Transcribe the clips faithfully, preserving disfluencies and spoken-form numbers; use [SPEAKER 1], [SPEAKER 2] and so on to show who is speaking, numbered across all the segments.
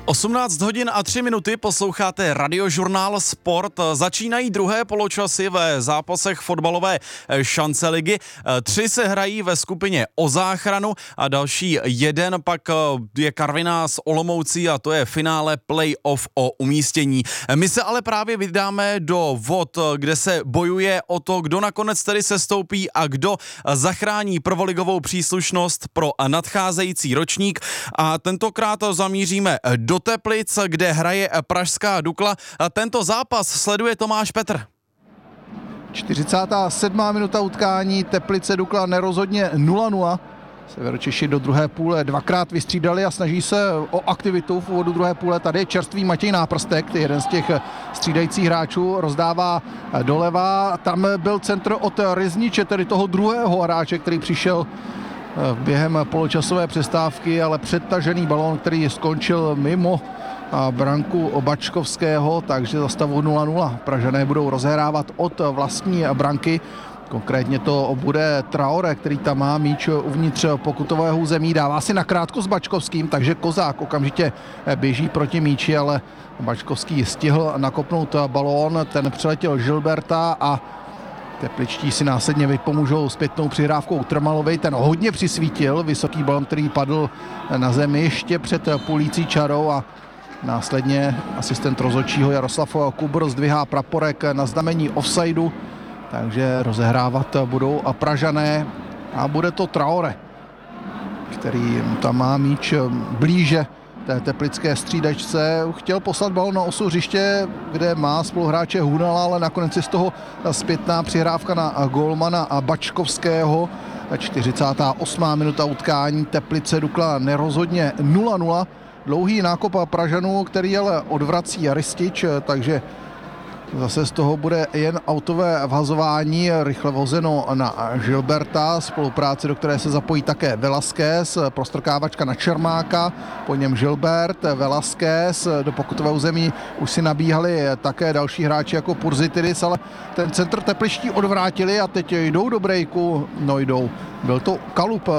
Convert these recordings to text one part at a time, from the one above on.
[SPEAKER 1] osmnáct hodin a tři minuty posloucháte Radiožurnál Sport. Začínají druhé poločasy ve zápasech fotbalové šance ligy. Tři se hrají ve skupině o záchranu a další jeden pak je Karviná s Olomoucí a to je finále play-off o umístění. My se ale právě vydáme do vod, kde se bojuje o to, kdo nakonec tedy sestoupí a kdo zachrání prvoligovou příslušnost pro nadcházející ročník. A tentokrát zamíříme do Teplic, kde hraje pražská Dukla. A tento zápas sleduje Tomáš Petr.
[SPEAKER 2] čtyřicátá sedmá minuta utkání, Teplice Dukla nerozhodně nula nula. Severočeši do druhé půle dvakrát vystřídali a snaží se o aktivitu v úvodu druhé půle. Tady je čerstvý Matěj Náprstek, jeden z těch střídajících hráčů, rozdává doleva. Tam byl centr od Ryzniče, tedy toho druhého hráče, který přišel během poločasové přestávky, ale předtažený balón, který skončil mimo branku Bačkovského, takže za stavu nula nula. Pražané budou rozehrávat od vlastní branky. Konkrétně to bude Traore, který tam má míč uvnitř pokutového území, dává si nakrátko s Bačkovským, takže Kozák okamžitě běží proti míči, ale Bačkovský stihl nakopnout balón, ten přeletěl Gilberta a tepličtí si následně vypomůžou zpětnou přihrávkou Trmalovi, ten hodně přisvítil, vysoký balón, který padl na zemi ještě před půlící čarou a následně asistent rozhodčího Jaroslav Kubr zdvihá praporek na znamení offsideu, takže rozehrávat budou a Pražané a bude to Traore, který tam má míč blíže té teplické střídačce. Chtěl poslat balón na osu hřiště, kde má spoluhráče Hunala, ale nakonec je z toho zpětná přihrávka na gólmana a Bačkovského. čtyřicátá osmá minuta utkání, Teplice Dukla nerozhodně nula nula. Dlouhý nákop Pražanů, který ale odvrací Ristič, takže zase z toho bude jen autové vhazování, rychle vozeno na Gilberta, spolupráci, do které se zapojí také Velasquez, prostrkávačka na Čermáka, po něm Gilbert, Velasquez, do pokutového území už si nabíhali také další hráči jako Purzitidis, ale ten centr tepliští odvrátili a teď jdou do breaku, no jdou. Byl to Kalup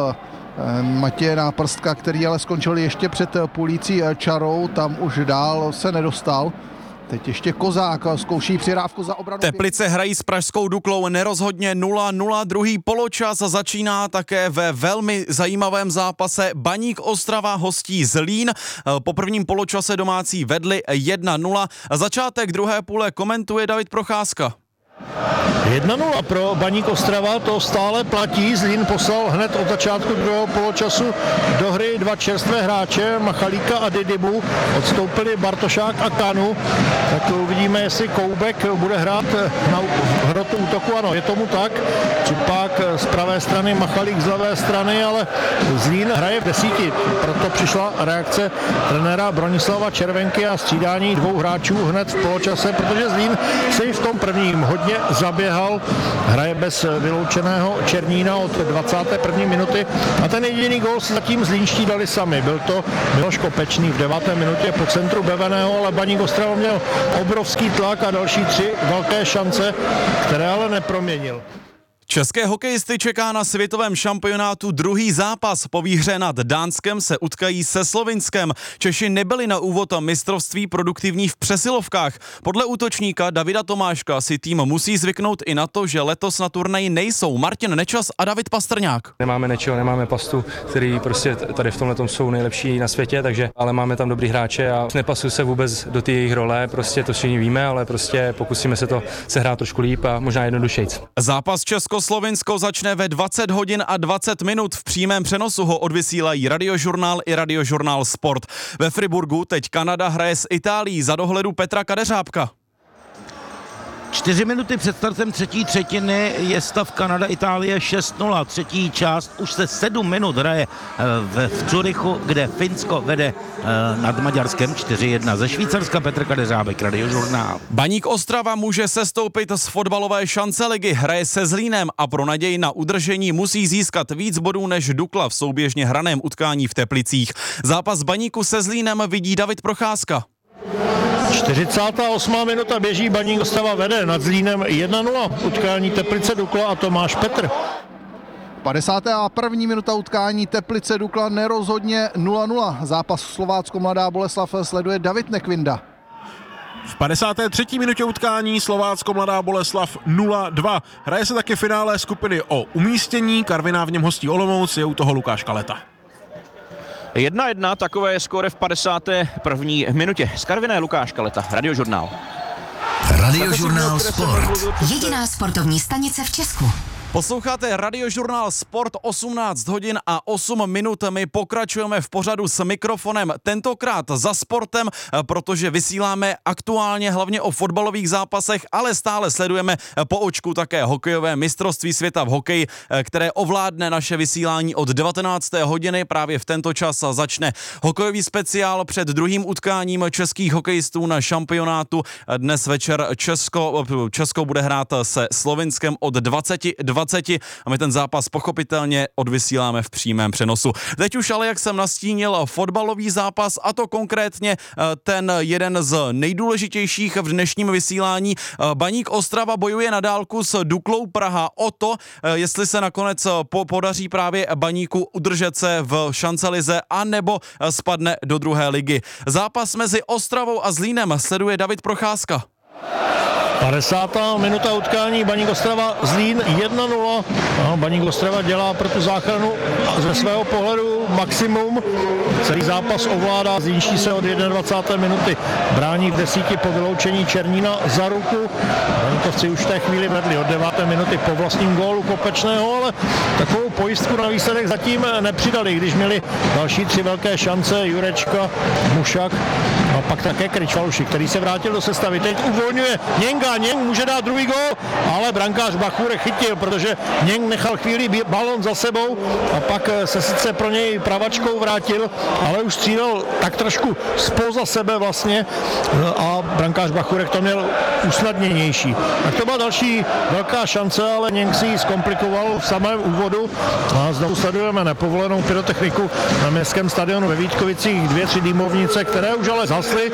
[SPEAKER 2] Matěje Náprstka, který ale skončil ještě před půlící čarou, tam už dál se nedostal. Teď ještě Kozák zkouší přihrávku za obranu.
[SPEAKER 1] Teplice hrají s pražskou Duklou nerozhodně nula nula. Druhý poločas začíná také ve velmi zajímavém zápase. Baník Ostrava hostí Zlín. Po prvním poločase domácí vedli jedna nula. Začátek druhé půle komentuje David Procházka.
[SPEAKER 3] jedna nula pro Baník Ostrava, to stále platí. Zlín poslal hned od začátku druhého poločasu do hry dva čerstvé hráče, Machalíka a Didibu. Odstoupili Bartošák a Kanu. Tak uvidíme, jestli Koubek bude hrát na hrotu útoku. Ano, je tomu tak. Čupák z pravé strany, Machalík z levé strany, ale Zlín hraje v desíti. Proto přišla reakce trenéra Bronislava Červenky a střídání dvou hráčů hned v poločase, protože Zlín se i v tom prvním hodně zaběhal, hraje bez vyloučeného Černína od dvacáté první minuty a ten jediný gól si zatím zlínští dali sami. Byl to Miloš Kopečný v deváté minutě po centru Beveného, ale Baník Ostrava měl obrovský tlak a další tři velké šance, které ale neproměnil.
[SPEAKER 1] České hokejisty čeká na světovém šampionátu druhý zápas. Po výhře nad Dánskem se utkají se Slovinskem. Češi nebyli na úvod mistrovství produktivní v přesilovkách. Podle útočníka Davida Tomáška si tým musí zvyknout i na to, že letos na turnaji nejsou Martin Nečas a David Pastrňák.
[SPEAKER 4] Nemáme Nečeho, nemáme Pastu, který prostě tady v tomhletom jsou nejlepší na světě, takže ale máme tam dobrý hráče a nepasují se vůbec do té jejich role, prostě to všichni víme, ale prostě pokusíme se to sehrát trošku líp a možná jednodušejc.
[SPEAKER 1] Zápas Česko Slovinsko začne ve dvacet hodin a dvacet minut. V přímém přenosu ho odvysílají Radiožurnál i Radiožurnál Sport. Ve Friburgu teď Kanada hraje s Itálií za dohledu Petra Kadeřábka.
[SPEAKER 5] Čtyři minuty před startem třetí třetiny je stav Kanada-Itálie šest nula. Třetí část už se sedm minut hraje v, v Curychu, kde Finsko vede nad Maďarskem čtyři jedna. Ze Švýcarska Petr Kadeřábek, Radiožurnál.
[SPEAKER 1] Baník Ostrava může sestoupit z fotbalové šance ligy, hraje se Zlínem a pro naději na udržení musí získat víc bodů než Dukla v souběžně hraném utkání v Teplicích. Zápas Baníku se Zlínem vidí David Procházka.
[SPEAKER 3] čtyřicátá osmá minuta běží, Baník Ostrava vede nad Zlínem jedna nula. Utkání Teplice Dukla a Tomáš Petr.
[SPEAKER 2] padesátá první minuta utkání Teplice Dukla nerozhodně nula nula. Zápas Slovácko Mladá Boleslav sleduje David Nekvinda.
[SPEAKER 6] V padesáté třetí minutě utkání Slovácko Mladá Boleslav nula dva. Hraje se taky finále skupiny o umístění. Karviná v něm hostí Olomouc, je u toho Lukáš Kaleta.
[SPEAKER 7] jedna jedna, takové je skóre v padesáté první minutě. Z Karviné Lukáš Kaleta, Radiožurnál.
[SPEAKER 8] Radiožurnál Sport. Jediná sportovní stanice v Česku.
[SPEAKER 1] Posloucháte Radiožurnál Sport, osmnáct hodin a osm minut. My pokračujeme v pořadu s mikrofonem, tentokrát za sportem, protože vysíláme aktuálně hlavně o fotbalových zápasech, ale stále sledujeme po očku také hokejové mistrovství světa v hokeji, které ovládne naše vysílání od devatenácté hodiny. Právě v tento čas začne hokejový speciál před druhým utkáním českých hokejistů na šampionátu. Dnes večer Česko, Česko bude hrát se Slovinskem od dvacet dvacet a my ten zápas pochopitelně odvysíláme v přímém přenosu. Teď už ale, jak jsem nastínil, fotbalový zápas, a to konkrétně ten jeden z nejdůležitějších v dnešním vysílání. Baník Ostrava bojuje na dálku s Duklou Praha o to, jestli se nakonec podaří právě Baníku udržet se v šancelize a nebo spadne do druhé ligy. Zápas mezi Ostravou a Zlínem sleduje David Procházka.
[SPEAKER 3] padesátá minuta utkání, Baník Ostrava Zlín jedna nula. No, Baník Ostrava dělá pro tu záchranu ze svého pohledu maximum. Celý zápas ovládá, Zlínští se od dvacáté první minuty brání v desíti po vyloučení Černína za ruku. Baníkovci už v té chvíli vedli od deváté minuty po vlastním gólu Kopečného, ale takovou pojistku na výsledek zatím nepřidali, když měli další tři velké šance, Jurečka, Mušak a pak také Kryčvaluši, který se vrátil do sestavy. Teď uvolňuje Něnga, Něng může dát druhý gól, ale brankář Bachůrek chytil, protože Něng nechal chvíli balon za sebou a pak se sice pro něj pravačkou vrátil, ale už střílel tak trošku spoza sebe vlastně a brankář Bachůrek to měl usnadněnější. Tak to byla další velká šance, ale Něng si ji zkomplikoval v samém úvodu a znovu sledujeme nepovolenou pyrotechniku na městském stadionu ve Vítkovicích, dvě, tři dýmovnice, které už ale zhasly.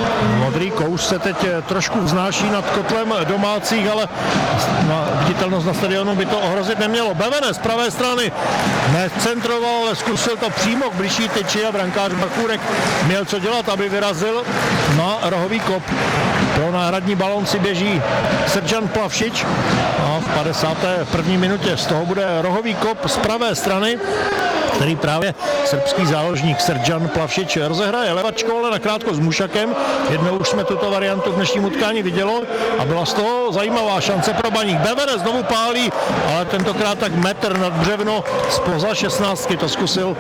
[SPEAKER 3] Modrý kouř se teď trošku vznáší nad kotlem domácích, ale na viditelnost na stadionu by to ohrozit nemělo. Bevene z pravé strany necentroval, ale zkusil to přímo k blížší tyči a brankář Bachůrek měl co dělat, aby vyrazil na rohový kop. Po náhradní balón si běží Srdžan Plavšič a v padesáté první minutě z toho bude rohový kop z pravé strany, který právě srbský záložník Srdžan Plavšič rozehraje levačkou, ale nakrátko s Mušakem. Jednou už jsme tuto variantu v dnešním utkání vidělo a byla z toho zajímavá šance pro Baník. Bevene znovu pálí, ale tentokrát tak metr nad břevno spoza šestnáctky to zkusil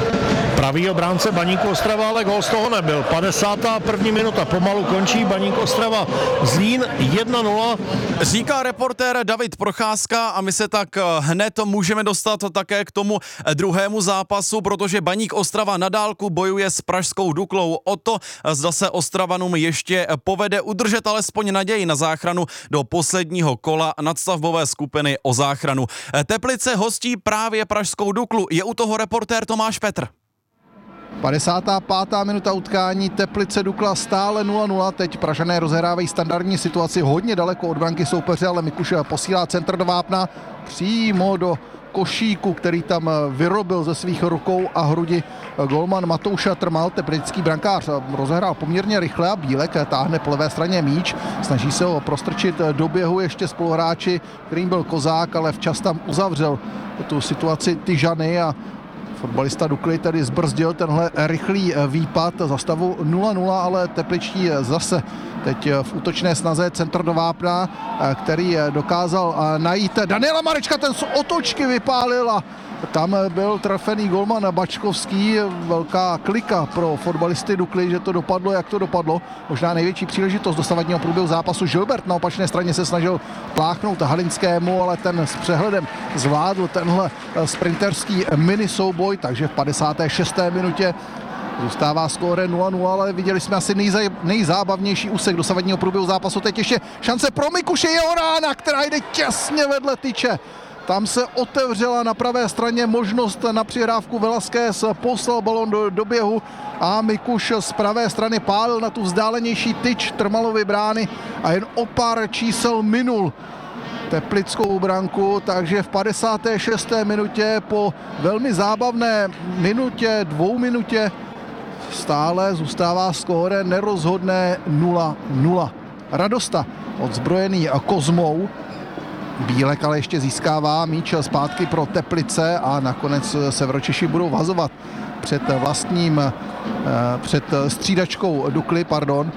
[SPEAKER 3] pravý obránce Baníku Ostrava, ale gól z toho nebyl. padesátá první minuta pomalu končí, Baník Ostrava Zlín jedna nula.
[SPEAKER 1] Říká reportér David Procházka a my se tak hned můžeme dostat také k tomu druhému zápasu, protože Baník Ostrava na dálku bojuje s pražskou Duklou o to, zda se Ostravanům ještě povede udržet alespoň naději na záchranu do posledního kola nadstavbové skupiny o záchranu. Teplice hostí právě pražskou Duklu. Je u toho reportér Tomáš Petr.
[SPEAKER 2] padesátá pátá minuta utkání Teplice Dukla stále nula nula. Teď Pražané rozehrávají standardní situaci hodně daleko od branky soupeře, ale Mikuš posílá centr do vápna přímo do košíku, který tam vyrobil ze svých rukou a hrudi golman Matouš Trmal. Teplický brankář rozehrál poměrně rychle a Bílek táhne po levé straně míč, snaží se ho prostrčit do běhu ještě spoluhráči, kterým byl Kozák, ale včas tam uzavřel tu situaci Tyžany a fotbalista Dukly tedy zbrzdil tenhle rychlý výpad za stavu nula nula, ale tepličtí zase teď v útočné snaze centr do vápna, který dokázal najít Daniela Marečka, ten z otočky vypálil a tam byl trefený golman Bačkovský. Velká klika pro fotbalisty Dukly, že to dopadlo, jak to dopadlo. Možná největší příležitost dosavadního průběhu zápasu. Žilbert na opačné straně se snažil pláchnout Halinskému, ale ten s přehledem zvládl tenhle sprinterský mini souboj, takže v padesáté šesté minutě zůstává skóre nula nula, ale viděli jsme asi nejzaj, nejzábavnější úsek dosavadního průběhu zápasu. Teď ještě šance pro Mikuše Jehorána, která jde těsně vedle tyče. Tam se otevřela na pravé straně možnost na přihrávku. Velasquez poslal balon do, do běhu a Mikuš z pravé strany pálil na tu vzdálenější tyč Trmalovy brány a jen o pár čísel minul teplickou branku, takže v padesáté šesté minutě po velmi zábavné minutě, dvou minutě stále zůstává skóre nerozhodné nula nula. Radosta odzbrojený Kozmou. Bílek ale ještě získává míč zpátky pro Teplice a nakonec Severočeši budou vazovat před vlastním, před střídačkou Dukly, pardon,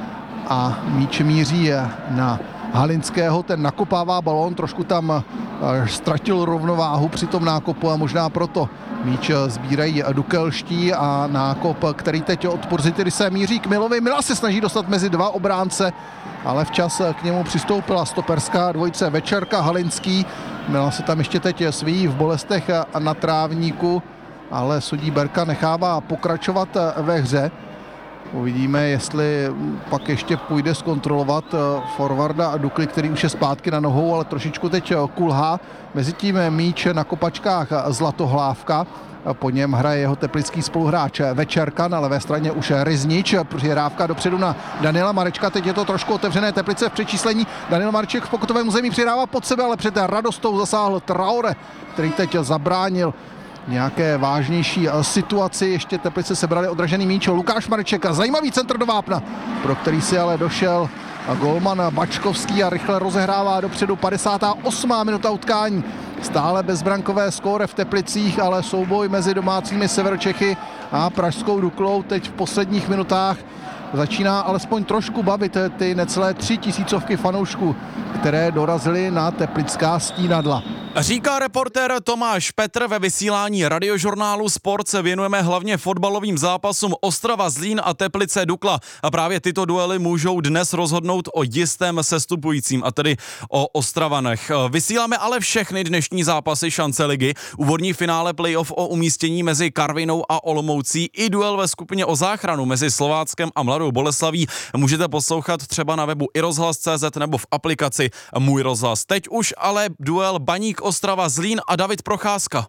[SPEAKER 2] a míč míří na Halinského, ten nakopává balón, trošku tam ztratil rovnováhu při tom nákopu a možná proto míč sbírají dukelští a nákop, který teď od Porzity se míří k Milovi. Mila se snaží dostat mezi dva obránce, ale včas k němu přistoupila stoperská dvojice Večerka, Halinský. Mila se tam ještě teď svíjí v bolestech na trávníku, ale sudí Berka nechává pokračovat ve hře. Uvidíme, jestli pak ještě půjde zkontrolovat forwarda Dukly, který už je zpátky na nohou, ale trošičku teď kulhá. Mezitím míč na kopačkách Zlatohlávka. Po něm hraje jeho teplický spoluhráč Večerka, na levé straně už Ryznič, přihrávka dopředu na Daniela Marečka, teď je to trošku otevřené Teplice v přečíslení. Daniel Mareček v pokutovém území přihrává pod sebe, ale před Radostou zasáhl Traore, který teď zabránil nějaké vážnější situaci. Ještě Teplice sebrali odražený míč. Lukáš Mareček, zajímavý centr do vápna, pro který si ale došel golman Bačkovský a rychle rozehrává dopředu. padesátá osmá minuta utkání. Stále bezbrankové skóre v Teplicích, ale souboj mezi domácími Severočechy a pražskou Duklou teď v posledních minutách začíná alespoň trošku bavit ty necelé tři tisícovky fanoušků, které dorazily na teplická stínadla.
[SPEAKER 1] Říká reportér Tomáš Petr. Ve vysílání radiožurnálu Sport se věnujeme hlavně fotbalovým zápasům Ostrava Zlín a Teplice Dukla. A právě tyto duely můžou dnes rozhodnout o jistém sestupujícím, a tedy o Ostravanech. Vysíláme ale všechny dnešní zápasy šance ligy, úvodní finále playoff o umístění mezi Karvinou a Olomoucí i duel ve skupině o záchranu mezi Slováckem a Mladou Boleslaví můžete poslouchat třeba na webu i rozhlas tečka cé zet nebo v aplikaci Můj rozhlas. Teď už ale duel Baník Ostrava Zlín a David Procházka.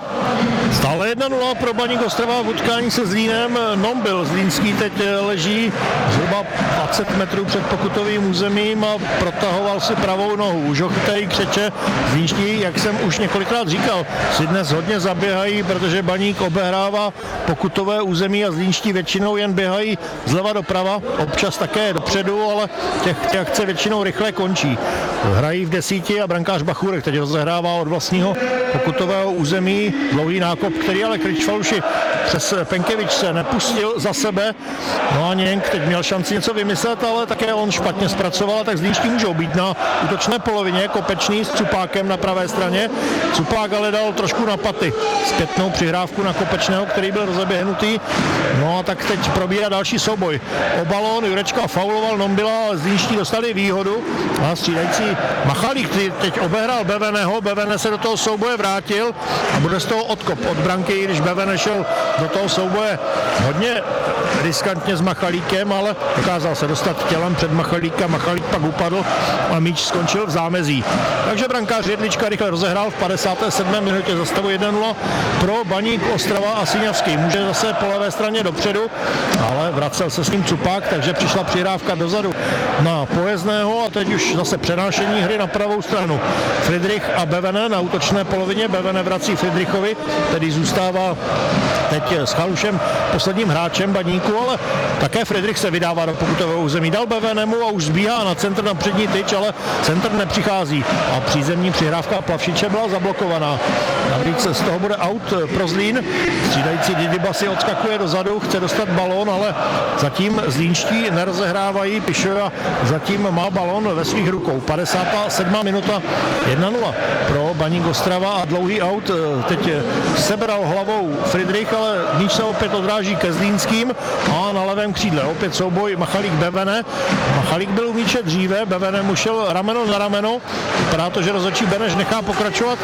[SPEAKER 3] Stále jedna nula pro Baník Ostrava v utkání se Zlínem. Nombil Zlínský teď leží zhruba dvacet metrů před pokutovým územím a protahoval si pravou nohu. Už ho chytají křeče. Zlínští, jak jsem už několikrát říkal, si dnes hodně zaběhají, protože Baník obehrává pokutové území a Zlínští většinou jen běhají zleva doprava, občas také dopředu, ale těch, těch akce většinou rychle končí. Hrají v desíti a brankář Bachůrek teď rozehrává od vlastního pokutového území. Dlouhý nákop, který ale Kričfaluši přes Penkevič se nepustil za sebe. No a Něnk teď měl šanci něco vymyslet, ale také on špatně zpracoval, tak Zlínští můžou být na útočné polovině. Kopečný s Cupákem na pravé straně. Cupák ale dal trošku na paty. Zpětnou přihrávku na Kopečného, který byl rozeběhnutý. No a tak teď probíhá další souboj. O balón Jurečka fauloval Nombila, ale Zlínští dostali výhodu. A střídající Machalík, který teď obehrál Beveného. Bevene se do toho souboje vrátil a bude z toho odkop od branky, když Bevene šel do toho souboje hodně riskantně s Machalíkem, ale dokázal se dostat tělem před Machalíka. Machalík pak upadl a míč skončil v zámezí. Takže brankář Jedlička rychle rozehrál v padesáté sedmé minutě za stavu jedna nula pro Baník Ostrava a Siňavský. Může zase po levé straně dopředu, ale vracel se s ním Cupák, takže přišla přihrávka dozadu na Pojezného a teď už zase přenášení hry na pravou stranu. Friedrich a Bevene na útočné polovině. Bevene vrací Friedrichovi, který zůstává teď s Chalušem posledním hráčem Baníku, ale také Friedrich se vydává do pokutového území. Dal Bevenemu a už zbíhá na centr na přední tyč, ale centr nepřichází a přízemní přihrávka Plavšiče byla zablokovaná. Navíc z toho bude out pro Zlín. Střídající Didiba si odskakuje dozadu, chce dostat balón, ale zatím Zlínští nerozehrávají. Pišova zatím má balón ve svých rukou. padesátá sedmá minuta jedna nula pro Baník Ostrava a dlouhý out. Teď sebral hlavou Friedrich, ale míč se opět odráží ke Zlínským a na levém křídle opět souboj Machalík Bevene. Machalík byl u míče dříve, Bevene mu šel rameno na rameno. Vypadá to, že rozhodčí Beneš nechá pokračovat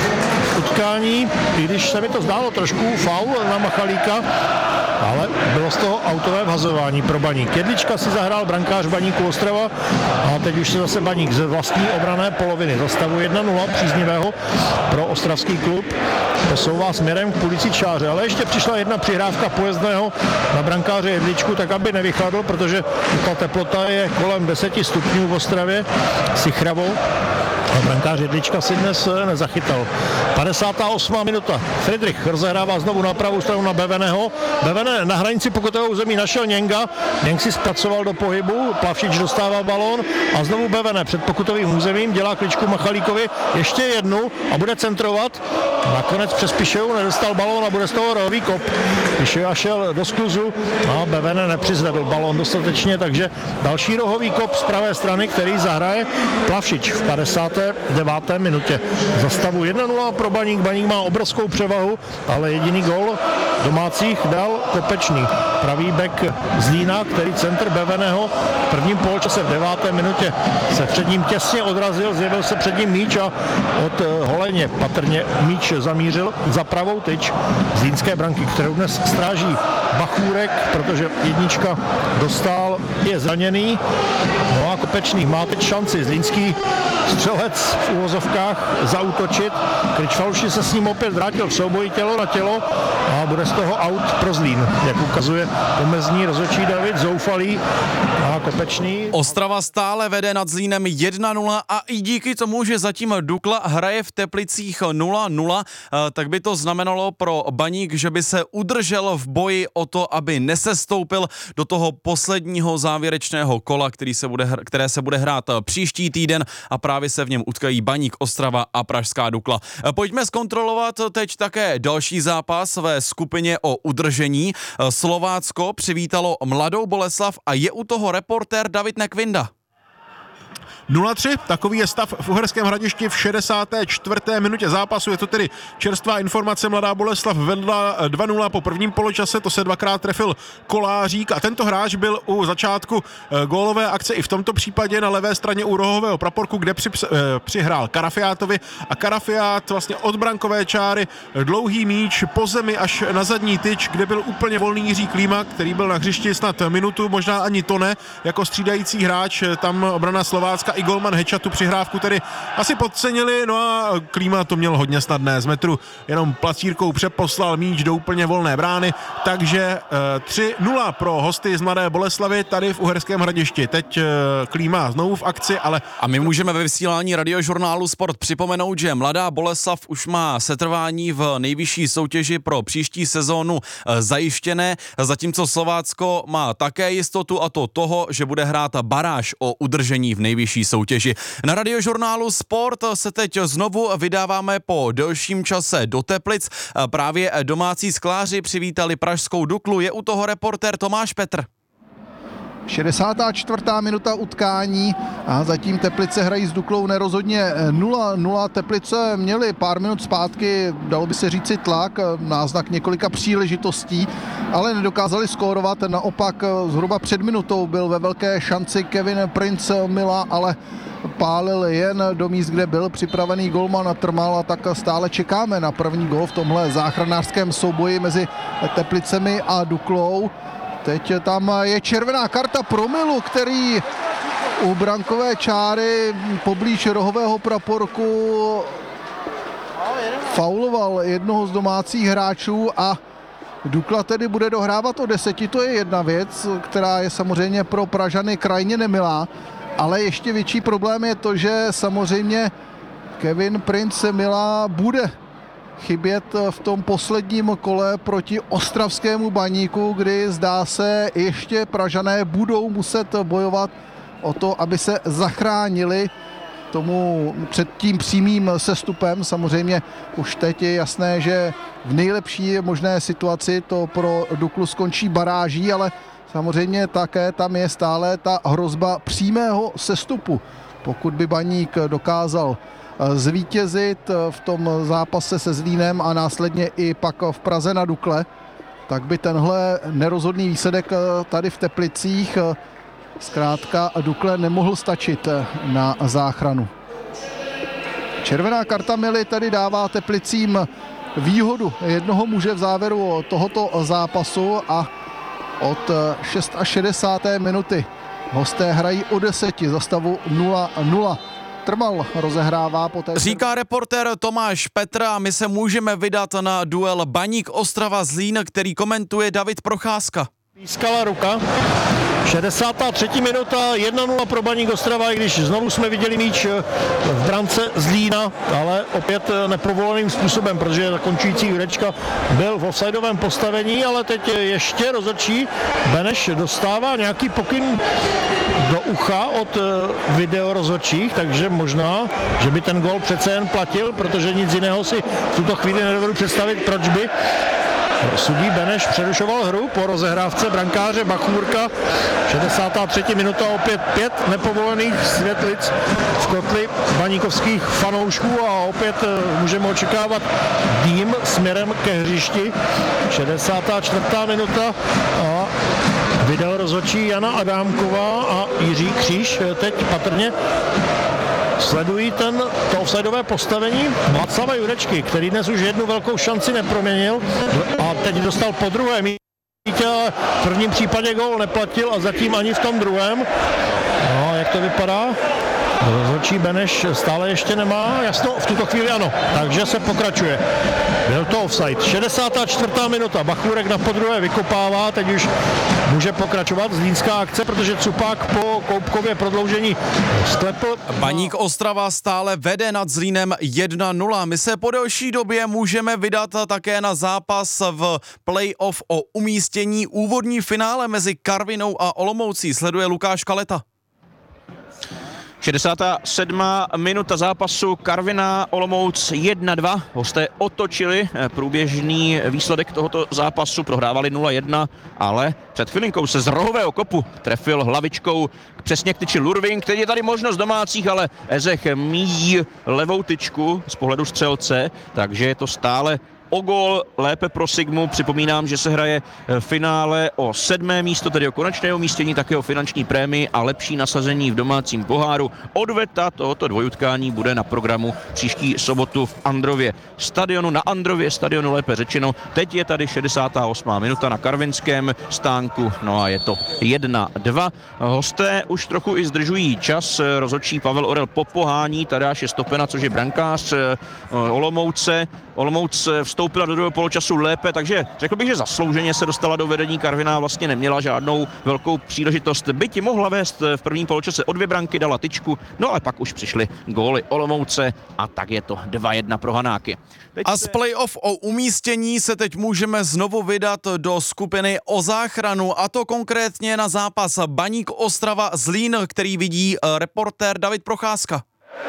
[SPEAKER 3] utkání, i když se mi to zdálo trošku faul na Machalíka, ale bylo z toho autové vhazování pro Baník. Jedlička si zahrál brankář Baníku Ostrava a teď už se zase Baník ze vlastní obrané poloviny za stavu jedna nula příznivého pro ostravský klub posouvá směrem k půlici čáře, ale ještě přišla jedna přihrávka Pojezdného na brankáře Jedličku, tak aby nevychladl, protože ta teplota je kolem deseti stupňů v Ostravě, sichravou. A brankář Jedlička si dnes nezachytal. padesátá osmá minuta. Friedrich rozehrává znovu na pravou stranu na Beveného. Bevene na hranici pokutového území našel Něnga. Něng si zpracoval do pohybu, Plavšič dostává balón a znovu Bevene před pokutovým územím, dělá kličku Machalíkovi, ještě jednu a bude centrovat. Nakonec přes Pišeju nedostal balón a bude z toho rohový kop. Pišeja šel do skluzu a Bevene nepřizvedl balón dostatečně, takže další rohový kop z pravé strany, který zahraje Plavšič v padesáté deváté minutě. Za stavu jedna nula pro Baník. Baník má obrovskou převahu, ale jediný gól domácích dal Kopečný. Pravý bek Zlína, který centr Beveného v prvním poločase v deváté minutě se před ním těsně odrazil, zjevil se před ním míč a od Holeně patrně míč zamířil za pravou tyč zlínské branky, kterou dnes stráží Bachůrek, protože jednička dostal, je zraněný. No a Kopečný má teď šanci. Zlínský střelec v uvozovkách zaútočit. Kričfalši se s ním opět vrátil v souboji tělo na tělo a bude z toho aut pro Zlín, jak ukazuje pomezní rozhodčí David Zoufalý a Kopečný.
[SPEAKER 1] Ostrava stále vede nad Zlínem jedna nula a i díky tomu, že zatím Dukla hraje v Teplicích nula nula, tak by to znamenalo pro Baník, že by se udržel v boji o to, aby nesestoupil do toho posledního závěrečného kola, který se bude, které se bude hrát příští týden a právě se v něm utkají Baník, Ostrava a Pražská Dukla. Pojďme zkontrolovat teď také další zápas ve skupině o udržení. Slovácko přivítalo Mladou Boleslav a je u toho reportér David Nekvinda.
[SPEAKER 6] nula tři, takový je stav v Uherském Hradišti v šedesáté čtvrté minutě zápasu. Je to tedy čerstvá informace. Mladá Boleslav vedla dva nula po prvním poločase, to se dvakrát trefil Kolářík a tento hráč byl u začátku gólové akce i v tomto případě na levé straně u rohového praporku, kde při, přihrál Karafiátovi a Karafiát vlastně od brankové čáry dlouhý míč po zemi až na zadní tyč, kde byl úplně volný Jiří Klíma, který byl na hřišti snad minutu, možná ani to ne, jako střídající hráč. Tam obrana Slovácka i golman Heča tu přihrávku tedy asi podcenili, no a Klíma to měl hodně snadné. Z metru jenom placírkou přeposlal míč do úplně volné brány, takže e, tři nula pro hosty z Mladé Boleslavy tady v Uherském Hradišti. Teď e, Klíma znovu v akci, ale...
[SPEAKER 1] A my můžeme ve vysílání Radiožurnálu Sport připomenout, že Mladá Boleslav už má setrvání v nejvyšší soutěži pro příští sezónu e, zajištěné, zatímco Slovácko má také jistotu, a to toho, že bude hrát baráž o udržení v nejvyšší soutěži. Na Radiožurnálu Sport se teď znovu vydáváme po delším čase do Teplic. Právě domácí skláři přivítali Pražskou Duklu. Je u toho reportér Tomáš Petr.
[SPEAKER 2] šedesátá čtvrtá minuta utkání a zatím Teplice hrají s Duklou nerozhodně nula nula. Teplice měli pár minut zpátky, dalo by se říci tlak, náznak několika příležitostí, ale nedokázali skórovat. Naopak zhruba před minutou byl ve velké šanci Kevin Prince Mila, ale pálil jen do míst, kde byl připravený golman Trmal, a tak stále čekáme na první gól v tomhle záchranářském souboji mezi Teplicemi a Duklou. Teď tam je červená karta pro Milu, který u brankové čáry poblíž rohového praporku fauloval jednoho z domácích hráčů a Dukla tedy bude dohrávat o deseti. To je jedna věc, která je samozřejmě pro Pražany krajně nemilá, ale ještě větší problém je to, že samozřejmě Kevin Prince Mila bude chybět v tom posledním kole proti ostravskému Baníku, kdy zdá se ještě Pražané budou muset bojovat o to, aby se zachránili tomu před tím přímým sestupem. Samozřejmě už teď je jasné, že v nejlepší možné situaci to pro Duklu skončí baráží, ale samozřejmě také tam je stále ta hrozba přímého sestupu. Pokud by Baník dokázal zvítězit v tom zápase se Zlínem a následně i pak v Praze na Dukle, tak by tenhle nerozhodný výsledek tady v Teplicích zkrátka Dukle nemohl stačit na záchranu. Červená karta Mily tady dává Teplicím výhodu jednoho muže v závěru tohoto zápasu a od šedesáté šesté minuty hosté hrají o deseti za stavu nula nula. Trmal rozehrává poté.
[SPEAKER 1] Říká reportér Tomáš Petr a my se můžeme vydat na duel Baník Ostrava Zlín, který komentuje David Procházka.
[SPEAKER 3] Pískala ruka. šedesátá třetí minuta, jedna nula pro Baník Ostrava, i když znovu jsme viděli míč v brance Zlína, ale opět nepovoleným způsobem, protože zakončující Jurečka byl v offsideovém postavení, ale teď ještě rozhodčí Beneš dostává nějaký pokyn do ucha od videorozhodčích, takže možná, že by ten gól přece jen platil, protože nic jiného si v tuto chvíli nedovedu představit, proč by. Sudí Beneš přerušoval hru po rozehrávce brankáře Bachůrka. šedesátá třetí minuta, opět pět nepovolených světlic v kotli baníkovských fanoušků a opět můžeme očekávat dým směrem ke hřišti. šedesátá čtvrtá minuta a videorozhodčí Jana Adámková a Jiří Kříž teď patrně sledují ten, to offsideové postavení Václava Jurečky, který dnes už jednu velkou šanci neproměnil a teď dostal po druhé místě, ale v prvním případě gól neplatil a zatím ani v tom druhém. No, jak to vypadá? Rozhodčí Beneš stále ještě nemá jasno, v tuto chvíli ano, takže se pokračuje. Byl to offside. šedesátá čtvrtá minuta, Bachůrek na podruhé vykopává, teď už může pokračovat zlínská akce, protože Cupák po Koupkově prodloužení sklepl.
[SPEAKER 1] Baník Ostrava stále vede nad Zlínem jedna nula. My se po delší době můžeme vydat také na zápas v play-off o umístění. Úvodní finále mezi Karvinou a Olomoucí sleduje Lukáš Kaleta.
[SPEAKER 7] šedesátá sedmá minuta zápasu, Karviná Olomouc jedna dva. Hosté otočili průběžný výsledek tohoto zápasu, prohrávali nula jedna, ale před chvilinkou se z rohového kopu trefil hlavičkou přesně k tyči Lurving. Teď je tady možnost domácích, ale Ezech míjí levou tyčku z pohledu střelce, takže je to stále o gól lépe pro Sigmu. Připomínám, že se hraje finále o sedmé místo, tedy o konečné umístění, také o finanční prémii a lepší nasazení v domácím poháru. Odveta tohoto dvojutkání bude na programu příští sobotu v Andrově stadionu, na Andrově stadionu lépe řečeno. Teď je tady šedesátá osmá minuta na karvinském stánku, no a je to jedna dva. Hosté už trochu i zdržují čas. Rozhodčí Pavel Orel popohání Tadeáše Stopena, což je brankář Olomouce. Olomouc vstoupila do druhého poločasu lépe, takže řekl bych, že zaslouženě se dostala do vedení. Karviná vlastně neměla žádnou velkou příležitost. Byť mohla vést v prvním poločase o dvě branky, dala tyčku, no ale pak už přišly góly Olomouce a tak je to dva jedna pro Hanáky. Teď
[SPEAKER 1] a z play-off o umístění se teď můžeme znovu vydat do skupiny o záchranu, a to konkrétně na zápas Baník Ostrava Zlín, který vidí reportér David Procházka.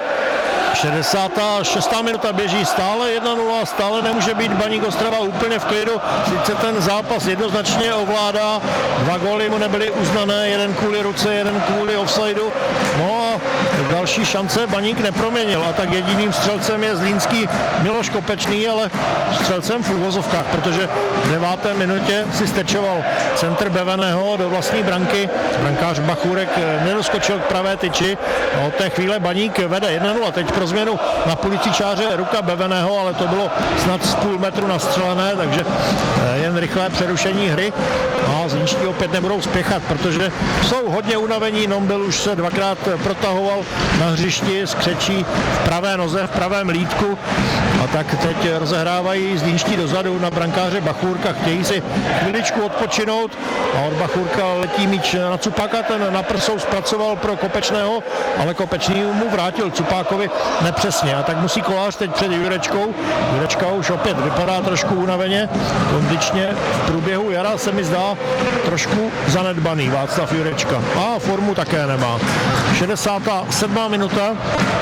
[SPEAKER 3] šedesátá šestá minuta běží, stále jedna nula, stále nemůže být Baník Ostrava úplně v klidu, sice ten zápas jednoznačně ovládá, dva góly mu nebyly uznané, jeden kvůli ruce, jeden kvůli offsideu, no a další šance Baník neproměnil a tak jediným střelcem je zlínský Miloš Kopečný, ale střelcem v uvozovkách, protože v deváté minutě si stečoval centr Beveného do vlastní branky, brankář Bachůrek nedoskočil k pravé tyči a od té chvíle Baník vede jedna nula, teď pro změnu na půlicí čáře ruka Beveného, ale to bylo snad z půl metru nastřelené, takže jen rychlé přerušení hry a zlínští opět nebudou spěchat, protože jsou hodně unavení. Nombil už se dvakrát protahoval na hřišti, skřečí v pravé noze, v pravém lítku a tak teď rozehrávají zlínští dozadu na brankáře Bachůrka, chtějí si chviličku odpočinout a od Bachůrka letí míč na Cupáka, ten na prsou zpracoval pro Kopečného, ale Kopečný mu vrátil Cupákovi nepřesně a tak musí Kolář teď před Jurečkou. Jurečka už opět vypadá trošku unaveně, kondičně v průběhu jara se mi zdá trošku zanedbaný Václav Jurečka a formu také nemá. šedesátá sedmá minuta,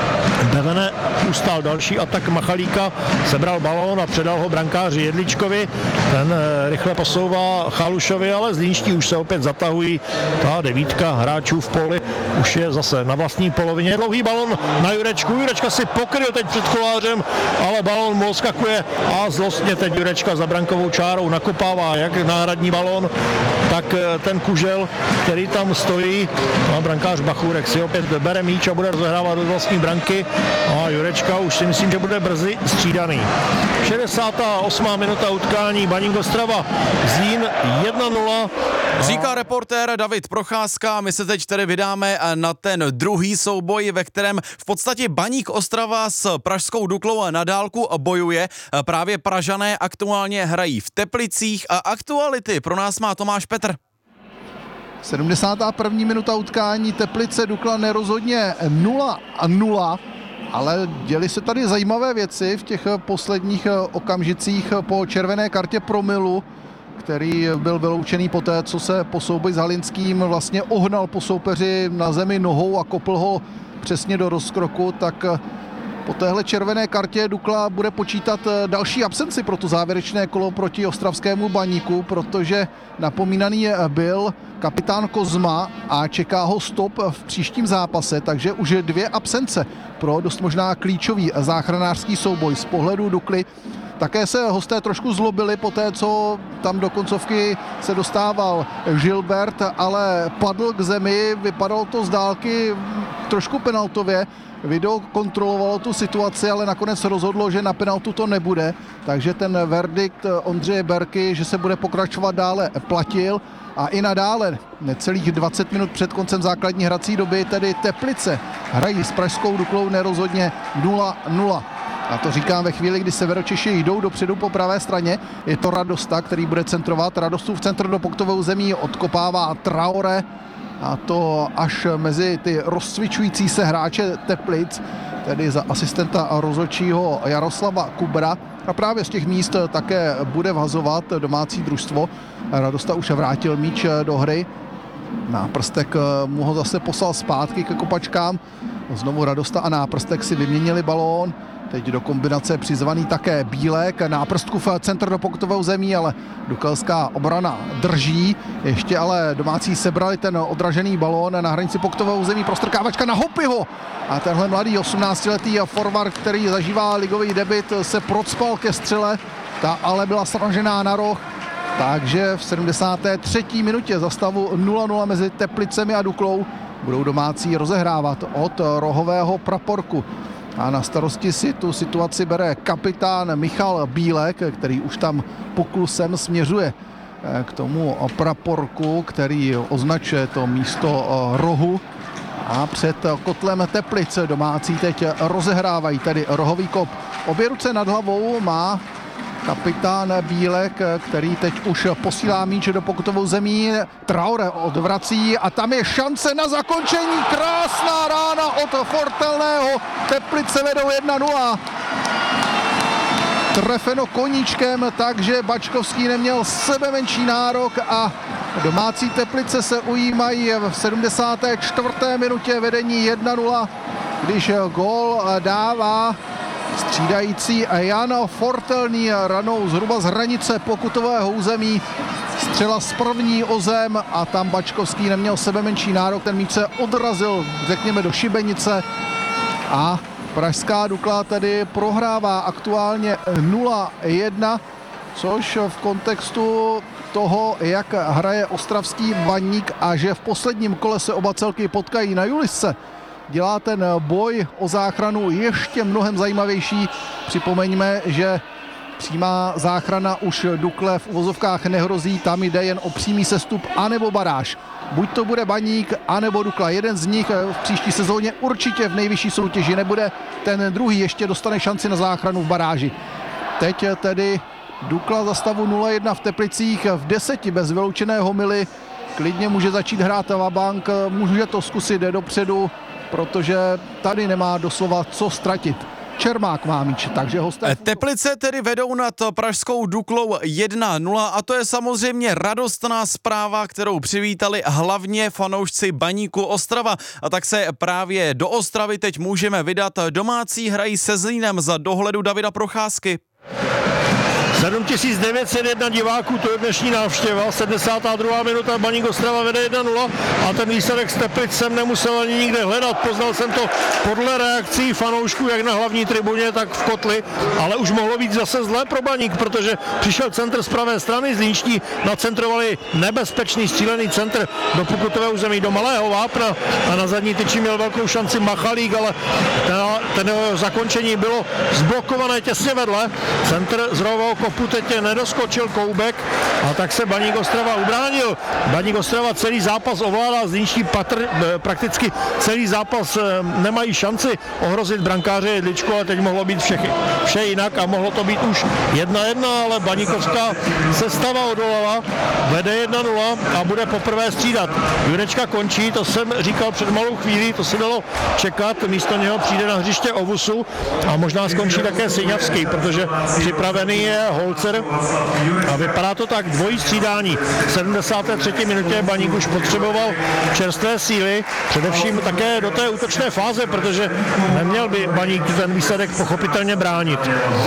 [SPEAKER 3] Bevene ustál další atak Machalíka, sebral balón a předal ho brankáři Jedličkovi, ten rychle posouvá Chalušovi, ale zlínští už se opět zatahují, ta devítka hráčů v poli už je zase na vlastní polovině, dlouhý balón na Jurečku, Jurečka si pokryl teď před Kolářem, ale balón mu odskakuje a zlostně teď Jurečka za brankovou čárou nakopává jak náhradní balón, tak ten kužel, který tam stojí, a brankář Bachůrek si opět bere míč a bude rozehrávat do vlastní branky a Jurečka už si myslím, že bude brzy střídaný. šedesátá osmá minuta utkání, Baník Ostrava Zlín jedna nula.
[SPEAKER 1] Říká reportér David Procházka, my se teď tedy vydáme na ten druhý souboj, ve kterém v podstatě Baník Ostrava s pražskou Duklou na dálku bojuje. Právě Pražané aktuálně hrají v Teplicích a aktuality pro nás má Tomáš Petr.
[SPEAKER 2] sedmdesátá první minuta utkání Teplice Dukla nerozhodně nula a nula, ale děly se tady zajímavé věci v těch posledních okamžicích po červené kartě Promilu, který byl vyloučený poté, co se po souboji s Halinským vlastně ohnal po soupeři na zemi nohou a kopl ho přesně do rozkroku, tak po téhle červené kartě Dukla bude počítat další absenci pro to závěrečné kolo proti ostravskému Baníku, protože napomínaný byl kapitán Kozma a čeká ho stop v příštím zápase, takže už dvě absence pro dost možná klíčový záchranářský souboj z pohledu Dukly. Také se hosté trošku zlobili po té, co tam do koncovky se dostával Gilbert, ale padl k zemi, vypadalo to z dálky trošku penaltově. Video kontrolovalo tu situaci, ale nakonec rozhodlo, že na penaltu to nebude, takže ten verdikt Ondřeje Berky, že se bude pokračovat dále, platil. A i nadále, necelých dvacet minut před koncem základní hrací doby, tedy Teplice hrají s pražskou Duklou nerozhodně nula nula. A to říkám ve chvíli, kdy Severočeši jdou dopředu po pravé straně. Je to Radosta, který bude centrovat. Radostův centr do poktového zemí odkopává Traore. A to až mezi ty rozcvičující se hráče Teplic, tedy za asistenta rozhodčího Jaroslava Kubra. A právě z těch míst také bude vhazovat domácí družstvo. Radosta už vrátil míč do hry. Náprstek mu ho zase poslal zpátky ke kopačkám. Znovu Radosta a Náprstek si vyměnili balón. Teď do kombinace přizvaný také Bílek, Náprstku v centr do pokutového zemí, ale dukelská obrana drží. Ještě ale domácí sebrali ten odražený balón na hranici pokutového zemí, prostrkávačka na Hopyho. A tenhle mladý osmnáctiletý forward, který zažívá ligový debut, se procpal ke střele, ta ale byla sražená na roh. Takže v sedmdesáté třetí minutě za stavu nula nula mezi Teplicemi a Duklou budou domácí rozehrávat od rohového praporku. A na starosti si tu situaci bere kapitán Michal Bílek, který už tam poklusem směřuje k tomu praporku, který označuje to místo rohu. A před kotlem Teplic domácí teď rozehrávají tedy rohový kop. Obě ruce nad hlavou má kapitán Bílek, který teď už posílá míč do pokutovou zemí. Traore odvrací a tam je šance na zakončení. Krásná rána od Fortelného. Teplice vedou jedna nula. Trefeno koníčkem, takže Bačkovský neměl sebe menší nárok a domácí Teplice se ujímají v sedmdesáté čtvrté minutě vedení jedna nula, když gól dává střídající Jan Fortelný ranou zhruba z hranice pokutového území. Střela z první o zem a tam Bačkovský neměl sebe menší nárok. Ten míč se odrazil, řekněme, do šibenice a pražská Dukla tedy prohrává aktuálně nula jedna, což v kontextu toho, jak hraje ostravský Baník a že v posledním kole se oba celky potkají na Julisce, dělá ten boj o záchranu ještě mnohem zajímavější. Připomeňme, že přímá záchrana už Dukle v uvozovkách nehrozí, tam jde jen o přímý sestup anebo baráž. Buď to bude Baník, anebo Dukla. Jeden z nich v příští sezóně určitě v nejvyšší soutěži nebude, ten druhý ještě dostane šanci na záchranu v baráži. Teď tedy Dukla za stavu nula jedna v Teplicích v deseti bez vyloučeného mily. Klidně může začít hrát vabank, může to zkusit, jde dopředu, protože tady nemá doslova co ztratit. Čermák má míč, takže hosté...
[SPEAKER 1] Teplice tedy vedou nad pražskou Duklou jedna nula a to je samozřejmě radostná zpráva, kterou přivítali hlavně fanoušci Baníku Ostrava. A tak se právě do Ostravy teď můžeme vydat. Domácí hrají se Zlínem za dohledu Davida Procházky.
[SPEAKER 3] sedm tisíc devět set jedna diváků, to je dnešní návštěva, sedmdesátá druhá minuta, Baník Ostrava vede jedna nula a ten výsledek z Teplic jsem nemusel ani nikde hledat, poznal jsem to podle reakcí fanoušků, jak na hlavní tribuně, tak v kotli, ale už mohlo být zase zlé pro Baník, protože přišel centr z pravé strany, Zlínští nacentrovali nebezpečný střílený centr do pokutového území, do malého vápna a na zadní tyči měl velkou šanci Machalík, ale ten, ten zakončení bylo zblokované těsně vedle, centr z rohového kopu teď nedoskočil Koubek a tak se Baník Ostrava ubránil. Baník Ostrava celý zápas ovládá, Zlínští patr, prakticky celý zápas nemají šanci ohrozit brankáře Jedličku, ale teď mohlo být vše, vše jinak a mohlo to být už jedna jedna, ale Baníkovská sestava odolala. vede jedna nula a bude poprvé střídat. Jurečka končí, to jsem říkal před malou chvílí, to se dalo čekat, místo něho přijde na hřiště Ovusu a možná skončí také Syňavský, protože připravený je Holzer a vypadá to tak, dvojí střídání. V sedmdesáté třetí minutě Baník už potřeboval čerstvé síly, především také do té útočné fáze, protože neměl by Baník ten výsledek pochopitelně bránit.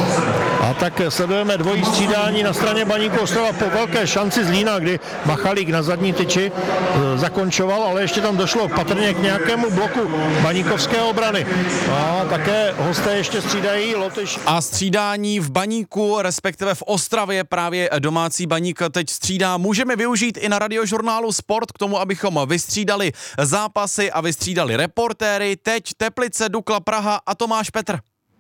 [SPEAKER 3] A tak sledujeme dvojí střídání na straně Baníku Ostrava po velké šanci Zlína, kdy Machalík na zadní tyči e, zakončoval, ale ještě tam došlo patrně k nějakému bloku baníkovské obrany. A také hosté ještě střídají Lotyš.
[SPEAKER 1] A střídání v Baníku, respektive v Ostravě, právě domácí Baník teď střídá. Můžeme využít i na Radiožurnálu Sport k tomu, abychom vystřídali zápasy a vystřídali reportéry. Teď Teplice, Dukla Praha a Tomáš Petr.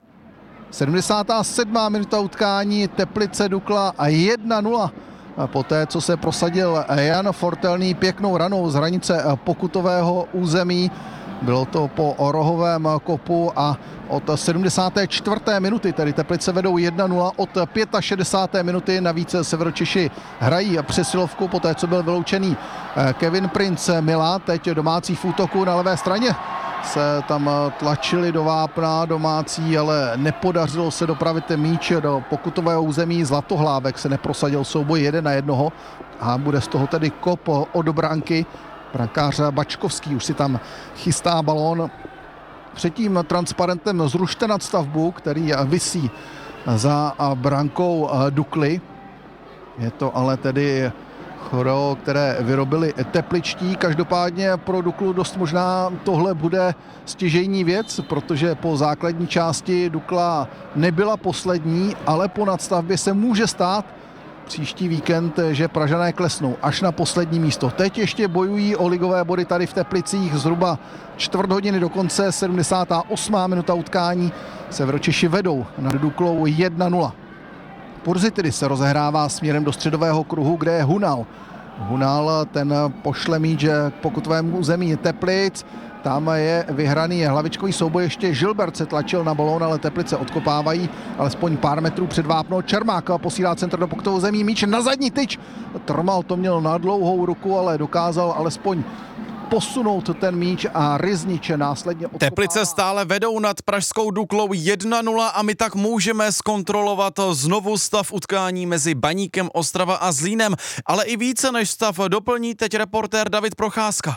[SPEAKER 2] sedmdesátá sedmá minuta utkání, Teplice Dukla a jedna nula. Poté, co se prosadil Jan Fortelný pěknou ranou z hranice pokutového území. Bylo to po rohovém kopu a od sedmdesáté čtvrté minuty, tedy Teplice vedou jedna nula, od šedesáté páté minuty navíc Severočeši hrají přesilovku, poté co byl vyloučený Kevin Prince Mila, teď domácí v útoku na levé straně. Se tam tlačili do vápna domácí, ale nepodařilo se dopravit ten míč do pokutového území. Zlatohlávek se neprosadil souboj jeden na jednoho a bude z toho tedy kop od branky. Brankář Bačkovský už si tam chystá balón. Před tím transparentem zrušte nadstavbu, který visí za brankou Dukly. Je to ale tedy choreo, které vyrobili tepličtí. Každopádně pro Duklu dost možná tohle bude stěžejní věc, protože po základní části Dukla nebyla poslední, ale po nadstavbě se může stát příští víkend, že Pražané klesnou až na poslední místo. Teď ještě bojují o ligové body tady v Teplicích, zhruba čtvrt hodiny do konce, sedmdesátá osmá minuta utkání. Severočeši vedou nad Duklou jedna nula. Purzitidy se rozehrává směrem do středového kruhu, kde je Hunal. Hunal ten pošle míč k pokutovému území Teplic. Tam je vyhraný hlavičkový souboj, ještě Žilbert se tlačil na balón, ale Teplice odkopávají alespoň pár metrů před vápno. Čermák posílá centr do pokutového zemí, míč na zadní tyč. Trmal to měl na dlouhou ruku, ale dokázal alespoň posunout ten míč a Ryzniče následně odkopává.
[SPEAKER 1] Teplice stále vedou nad pražskou Duklou jedna nula a my tak můžeme zkontrolovat znovu stav utkání mezi Baníkem Ostrava a Zlínem, ale i více než stav doplní teď reportér David Procházka.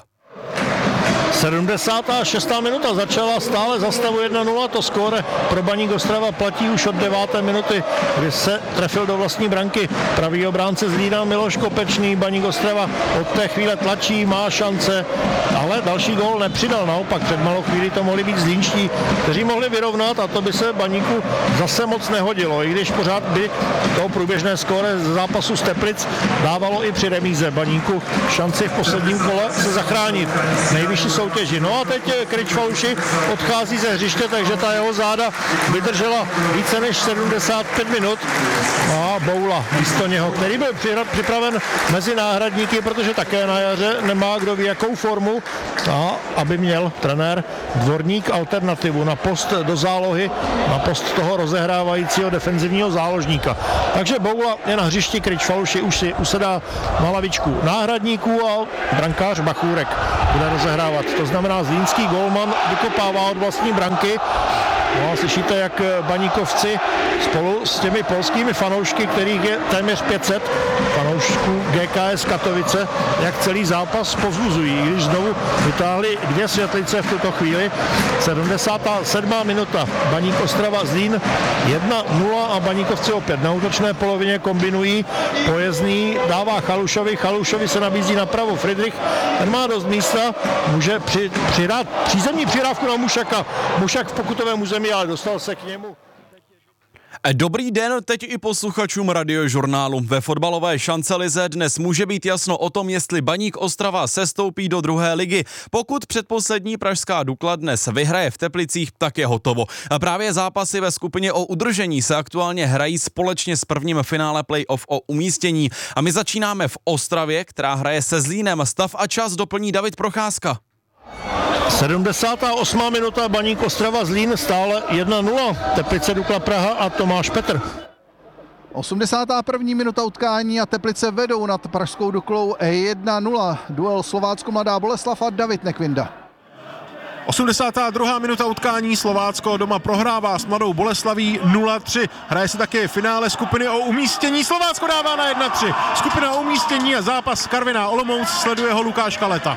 [SPEAKER 3] sedmdesátá šestá minuta začala stále za stavu jedna nula, to skóre pro Baník Ostrava platí už od deváté minuty, kdy se trefil do vlastní branky pravý obránce Zlína Miloš Kopečný. Baník Ostrava od té chvíle tlačí, má šance, ale další gól nepřidal, naopak před malou chvíli to mohli být zlínští, kteří mohli vyrovnat a to by se Baníku zase moc nehodilo, i když pořád by to průběžné skóre z zápasu z Teplic dávalo i při remíze Baníku šanci v posledním kole se zachránit. Nejvyšší soutěži. No a teď Kryčfaluši odchází ze hřiště, takže ta jeho záda vydržela více než sedmdesát pět minut. A Boula místo něho, který byl připraven mezi náhradníky, protože také na jaře nemá kdo ví jakou formu, a aby měl trenér Dvorník alternativu na post do zálohy, na post toho rozehrávajícího defenzivního záložníka. Takže Boula je na hřišti, Kryčfaluši už si usedá na lavičku náhradníků a brankář Bachůrek bude rozehrávat. To znamená, zlínský golman vykopává od vlastní branky. No a slyšíte, jak baníkovci spolu s těmi polskými fanoušky, kterých je téměř pět set fanoušků G K S Katovice, jak celý zápas povzbuzují, když znovu vytáhli dvě světlice v tuto chvíli. sedmdesátá sedmá minuta, Baník Ostrava Zlín jedna nula a Baníkovci opět na útočné polovině kombinují. Pojezdný dává Chalušovi, Chalušovi se nabízí napravo Friedrich, ten má dost místa, může při, přirát přízemní přirávku na Mušaka. Mušak v pokutovém území, ale dostal se k němu.
[SPEAKER 1] Dobrý den teď i posluchačům Radiožurnálu. Ve fotbalové šancelize dnes může být jasno o tom, jestli Baník Ostrava sestoupí do druhé ligy. Pokud předposlední pražská Dukla dnes vyhraje v Teplicích, tak je hotovo. A právě zápasy ve skupině o udržení se aktuálně hrají společně s prvním finále playoff o umístění. A my začínáme v Ostravě, která hraje se Zlínem. Stav a čas doplní David Procházka.
[SPEAKER 3] sedmdesátá osmá minuta, Baník Ostrava Zlín stále jedna nula. Teplice Dukla Praha a Tomáš Petr.
[SPEAKER 2] osmdesátá první minuta utkání a Teplice vedou nad pražskou Duklou jedna nula. Duel Slovácko Mladá Boleslav a David Nekvinda.
[SPEAKER 6] osmdesátá druhá minuta utkání, Slovácko doma prohrává s Mladou Boleslaví nula tři. Hraje se také finále skupiny o umístění, Slovácko dává na jedna tři. Skupina o umístění a zápas Karviná Olomouc, sleduje ho Lukáš Kaleta.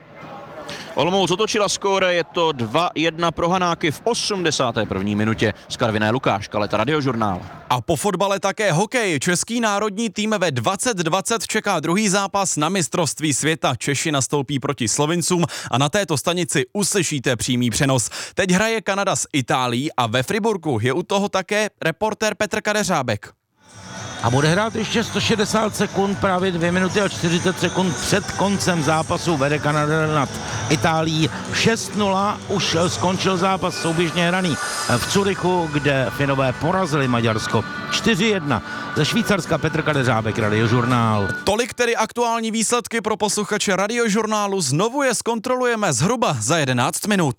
[SPEAKER 7] Olomouc otočila skóre, je to dva jedna pro Hanáky v osmdesáté první minutě. Z Karviné Lukáš Kaleta, Radiožurnál.
[SPEAKER 1] A po fotbale také hokej. Český národní tým ve dvacet dvacet čeká druhý zápas na mistrovství světa. Češi nastoupí proti Slovincům a na této stanici uslyšíte přímý přenos. Teď hraje Kanada s Itálií a ve Friburku je u toho také reportér Petr Kadeřábek.
[SPEAKER 5] A bude hrát ještě sto šedesát sekund, právě dvě minuty a čtyřicet sekund před koncem zápasu. Vede Kanada nad Itálií šest nula, už skončil zápas souběžně hraný v Curychu, kde Finové porazili Maďarsko čtyři jedna. Ze Švýcarska Petr Kadeřábek, Radiožurnál.
[SPEAKER 1] Tolik tedy aktuální výsledky pro posluchače Radiožurnálu. Znovu je zkontrolujeme zhruba za jedenáct minut.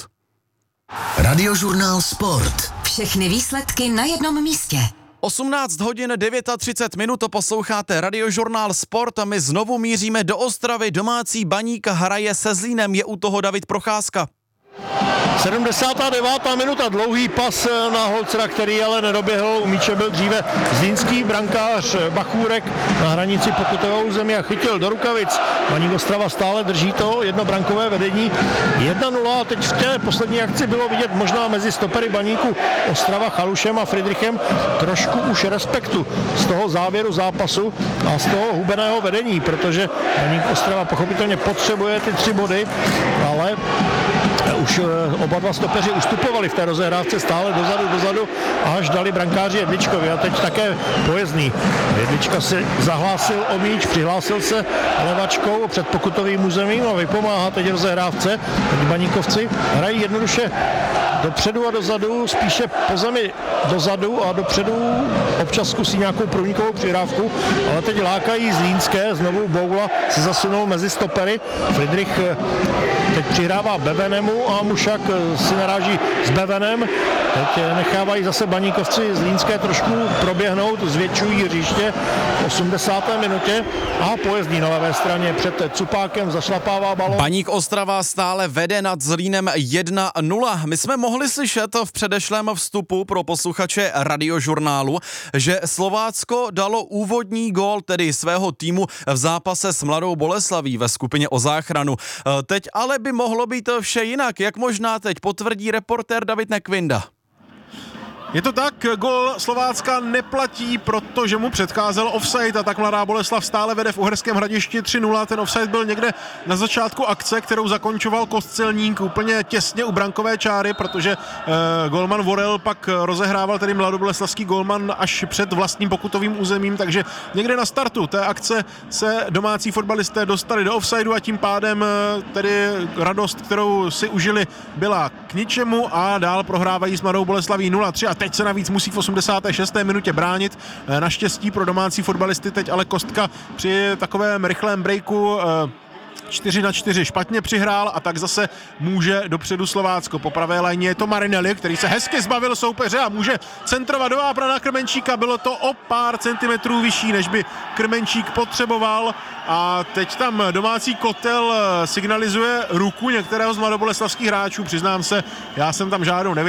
[SPEAKER 8] Radiožurnál Sport. Všechny výsledky na jednom místě.
[SPEAKER 1] osmnáct hodin třicet devět minut, to posloucháte Radiožurnál Sport a my znovu míříme do Ostravy. Domácí Baník hraje se Zlínem, je u toho David Procházka.
[SPEAKER 3] sedmdesátá devátá minuta, dlouhý pas na Holcera, který ale nedoběhl, u míče byl dříve zlínský brankář Bachůrek na hranici pokutového území a chytil do rukavic. Baník Ostrava stále drží to jednobrankové vedení jedna nula a teď v té poslední akci bylo vidět možná mezi stopery Baníku Ostrava Chalušem a Friedrichem trošku už respektu z toho závěru zápasu a z toho hubeného vedení, protože Baník Ostrava pochopitelně potřebuje ty tři body, ale už oba dva stopeři ustupovali v té rozehrávce stále dozadu, dozadu, až dali brankáři Jedličkovi a teď také Pojezdný. Jedlička si zahlásil o míč, přihlásil se levačkou před pokutovým územím a vypomáhá teď rozehrávce. Teď Baníkovci hrají jednoduše dopředu a dozadu, spíše po zemi dozadu a dopředu, občas zkusí nějakou průnikovou přihrávku, ale teď lákají zlínské, znovu Boula se zasunul mezi stopery. Friedrich teď přihrává Bevenemu a Mušak si naráží s Bevenem. Teď nechávají zase Baníkovci zlínské trošku proběhnout, zvětšují hřiště v osmdesáté minutě a Pojezdný na levé straně před Cupákem zašlapává balón.
[SPEAKER 1] Baník Ostrava stále vede nad Zlínem jedna nula. My jsme mohli slyšet v předešlém vstupu pro posluchače Radiožurnálu, že Slovácko dalo úvodní gól, tedy svého týmu v zápase s Mladou Boleslaví ve skupině o záchranu. Teď ale by mohlo být vše jinak, jak možná teď potvrdí reportér David Nekvinda.
[SPEAKER 6] Je to tak, gól Slovácka neplatí, protože mu předcházel offside a tak Mladá Boleslav stále vede v Uherském Hradišti tři nula. Ten offside byl někde na začátku akce, kterou zakončoval Kostelník úplně těsně u brankové čáry, protože eh, golman Vorel pak rozehrával tedy mladoboleslavský golman až před vlastním pokutovým územím, takže někde na startu té akce se domácí fotbalisté dostali do offsideu a tím pádem eh, tedy radost, kterou si užili, byla k ničemu a dál prohrávají s Mladou Boleslaví nula tři a teď se navíc musí v osmdesáté šesté minutě bránit. Naštěstí pro domácí fotbalisty teď ale Kostka při takovém rychlém breaku čtyři na čtyři špatně přihrál a tak zase může dopředu Slovácko. Po pravé lajně je to Marinelli, který se hezky zbavil soupeře a může centrovat do vápna na Krmenčíka. Bylo to o pár centimetrů vyšší, než by Krmenčík potřeboval a teď tam domácí kotel signalizuje ruku některého z mladoboleslavských hráčů. Přiznám se, já jsem tam žádnou neviděl.